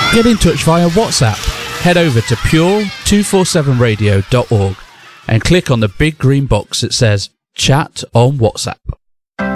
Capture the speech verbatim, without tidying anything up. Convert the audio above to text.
Get in touch via WhatsApp. Head over to pure two forty-seven radio dot org and click on the big green box that says Chat on WhatsApp.